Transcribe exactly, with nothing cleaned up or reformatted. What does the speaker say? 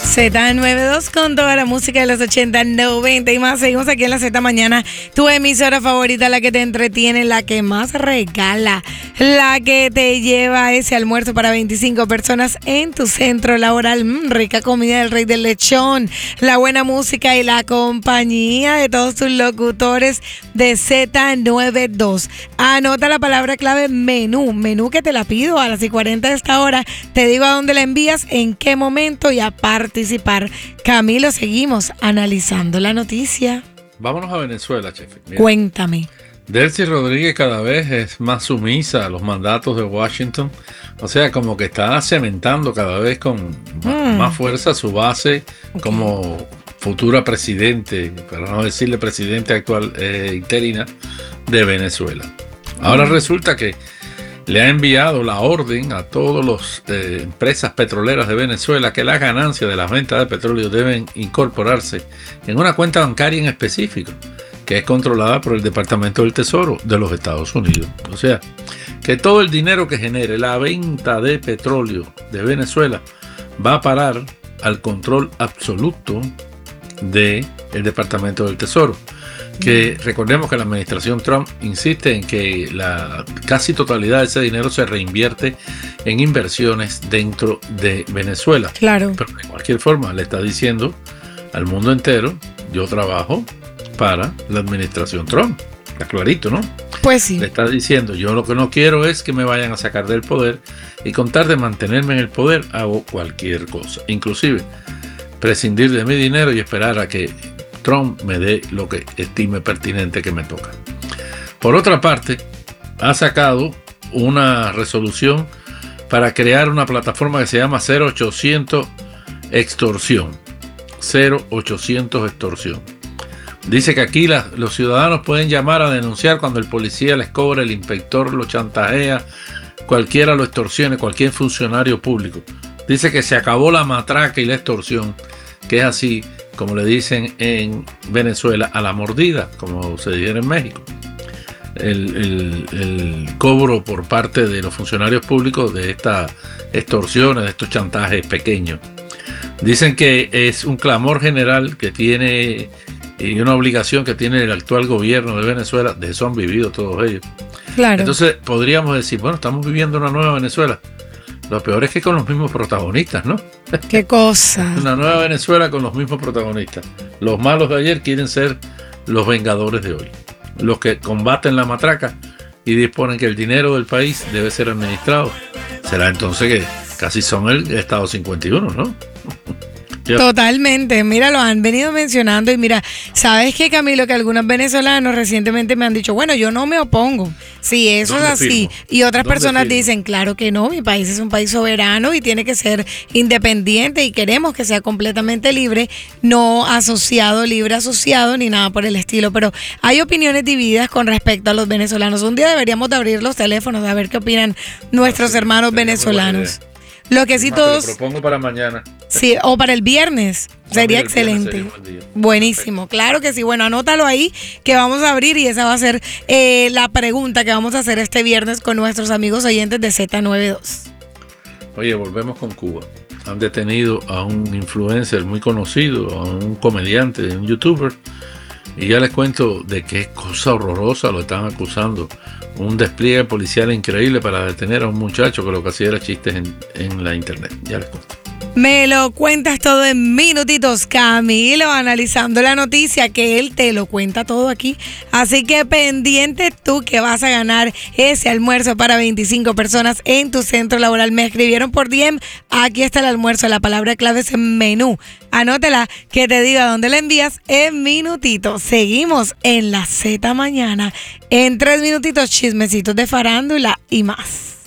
Z noventa y dos con toda la música de los ochenta, noventa y más. Seguimos aquí en la Z Mañana, tu emisora favorita, la que te entretiene, la que más regala, la que te lleva ese almuerzo para veinticinco personas en tu centro laboral. Mm, rica comida del Rey del Lechón, la buena música y la compañía de todos tus locutores de Z noventa y dos. Anota la palabra clave menú, menú que te la pido a las y cuarenta de esta hora. Te digo a dónde la envías, en qué momento y a participar. Camilo, seguimos analizando la noticia. Vámonos a Venezuela, chef. Mira, cuéntame. Delcy Rodríguez cada vez es más sumisa a los mandatos de Washington. O sea, como que está cementando cada vez con mm. más fuerza su base okay. como futura presidente, para no decirle presidente actual eh, interina de Venezuela. Ahora mm. resulta que le ha enviado la orden a todas las eh, empresas petroleras de Venezuela que las ganancias de las ventas de petróleo deben incorporarse en una cuenta bancaria en específico, que es controlada por el Departamento del Tesoro de los Estados Unidos. O sea, que todo el dinero que genere la venta de petróleo de Venezuela va a parar al control absoluto del Departamento del Tesoro. Que recordemos que la administración Trump insiste en que la casi totalidad de ese dinero se reinvierte en inversiones dentro de Venezuela. Claro. Pero de cualquier forma le está diciendo al mundo entero, yo trabajo para la administración Trump. Está clarito, ¿no? Pues sí. Le está diciendo, yo lo que no quiero es que me vayan a sacar del poder y con tal de mantenerme en el poder hago cualquier cosa. Inclusive prescindir de mi dinero y esperar a que Trump me dé lo que estime pertinente que me toca. Por otra parte, ha sacado una resolución para crear una plataforma que se llama cero ochocientos extorsión. cero ochocientos extorsión. Dice que aquí la, los ciudadanos pueden llamar a denunciar cuando el policía les cobra, el inspector lo chantajea, cualquiera lo extorsione, cualquier funcionario público. Dice que se acabó la matraca y la extorsión, que es así como le dicen en Venezuela, a la mordida, como se dijera en México. El, el, el cobro por parte de los funcionarios públicos de estas extorsiones, de estos chantajes pequeños. Dicen que es un clamor general que tiene y una obligación que tiene el actual gobierno de Venezuela. De eso han vivido todos ellos. Claro. Entonces podríamos decir, bueno, estamos viviendo una nueva Venezuela. Lo peor es que con los mismos protagonistas, ¿no? ¡Qué cosa! Una nueva Venezuela con los mismos protagonistas. Los malos de ayer quieren ser los vengadores de hoy. Los que combaten la matraca y disponen que el dinero del país debe ser administrado. Será entonces que casi son el Estado cincuenta y uno, ¿no? Totalmente, mira, lo han venido mencionando y mira, ¿sabes qué, Camilo? Que algunos venezolanos recientemente me han dicho, bueno, yo no me opongo, sí, eso es así, firmo? Y otras personas firmo? dicen, claro que no, mi país es un país soberano y tiene que ser independiente y queremos que sea completamente libre, no asociado, libre asociado, ni nada por el estilo, pero hay opiniones divididas con respecto a los venezolanos. Un día deberíamos de abrir los teléfonos a ver qué opinan nuestros sí, hermanos venezolanos. Lo que sí Más, todos... Te lo propongo para mañana. Sí, o para el viernes. Sería excelente. Sería un buen día. Buenísimo, claro que sí. Bueno, anótalo ahí que vamos a abrir y esa va a ser eh, la pregunta que vamos a hacer este viernes con nuestros amigos oyentes de Z noventa y dos. Oye, volvemos con Cuba. Han detenido a un influencer muy conocido, a un comediante, un youtuber, y ya les cuento de qué cosa horrorosa lo están acusando. Un despliegue policial increíble para detener a un muchacho que lo que hacía era chistes en, en la internet. Ya les cuento. Me lo cuentas todo en minutitos, Camilo, analizando la noticia, que él te lo cuenta todo aquí. Así que pendiente tú que vas a ganar ese almuerzo para veinticinco personas en tu centro laboral. Me escribieron por D M, aquí está el almuerzo, la palabra clave es menú. Anótela, que te diga dónde la envías en minutitos. Seguimos en la Z Mañana. En tres minutitos, chismecitos de farándula y más.